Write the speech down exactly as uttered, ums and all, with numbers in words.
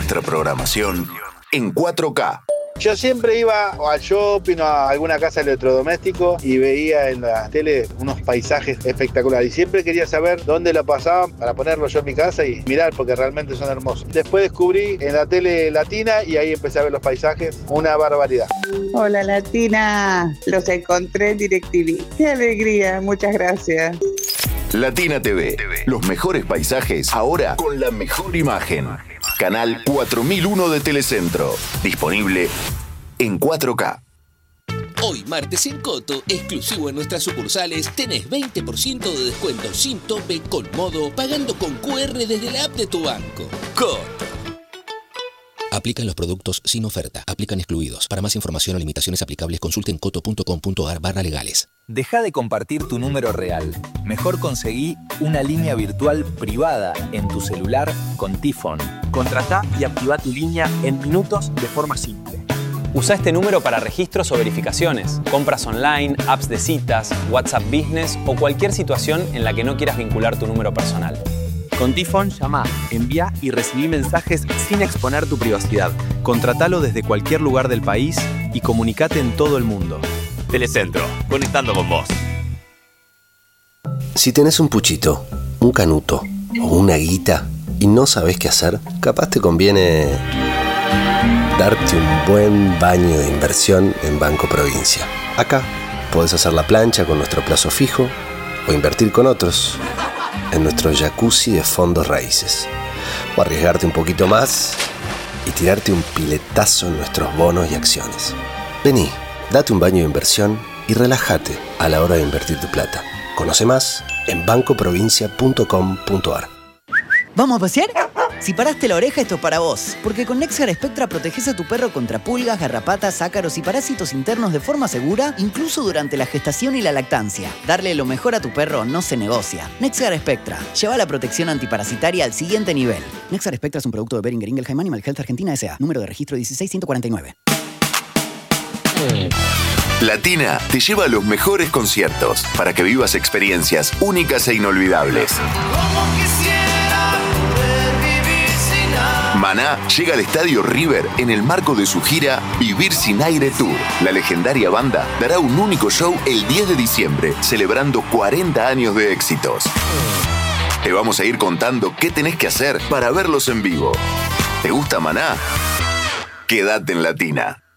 nuestra programación en cuatro K. Yo siempre iba al shopping o a alguna casa de electrodoméstico y veía en la tele unos paisajes espectaculares. Y siempre quería saber dónde lo pasaban para ponerlo yo en mi casa y mirar, porque realmente son hermosos. Después descubrí en la tele latina y ahí empecé a ver los paisajes. Una barbaridad. Hola Latina, los encontré en DirecTV. ¡Qué alegría! Muchas gracias. Latina T V. Los mejores paisajes ahora con la mejor imagen. Canal cuatro mil uno de Telecentro. Disponible en cuatro K. Hoy martes en Coto, exclusivo en nuestras sucursales, tenés veinte por ciento de descuento sin tope con Modo, pagando con Q R desde la app de tu banco. Coto. Aplican los productos sin oferta. Aplican excluidos. Para más información o limitaciones aplicables, consulten coto punto com punto ar barra legales. Deja de compartir tu número real. Mejor conseguí una línea virtual privada en tu celular con T-Phone. Contratá y activá tu línea en minutos de forma simple. Usa este número para registros o verificaciones, compras online, apps de citas, WhatsApp Business o cualquier situación en la que no quieras vincular tu número personal. Con T-Phone, llama, envía y recibí mensajes sin exponer tu privacidad. Contratalo desde cualquier lugar del país y comunicate en todo el mundo. Telecentro, conectando con vos. Si tenés un puchito, un canuto o una guita y no sabés qué hacer, capaz te conviene darte un buen baño de inversión en Banco Provincia. Acá podés hacer la plancha con nuestro plazo fijo o invertir con otros en nuestro jacuzzi de fondos raíces, o arriesgarte un poquito más y tirarte un piletazo en nuestros bonos y acciones. Vení, date un baño de inversión y relájate a la hora de invertir tu plata. Conoce más en banco provincia punto com punto ar. ¿Vamos a pasear? Si paraste la oreja, esto es para vos. Porque con NexGard Spectra proteges a tu perro contra pulgas, garrapatas, ácaros y parásitos internos de forma segura, incluso durante la gestación y la lactancia. Darle lo mejor a tu perro no se negocia. NexGard Spectra. Lleva la protección antiparasitaria al siguiente nivel. NexGard Spectra es un producto de Boehringer Ingelheim Animal Health Argentina S A. Número de registro dieciséis ciento cuarenta y nueve. Latina te lleva a los mejores conciertos para que vivas experiencias únicas e inolvidables. Maná llega al Estadio River en el marco de su gira Vivir Sin Aire Tour. La legendaria banda dará un único show el diez de diciembre, celebrando cuarenta años de éxitos. Te vamos a ir contando qué tenés que hacer para verlos en vivo. ¿Te gusta Maná? Quédate en Latina.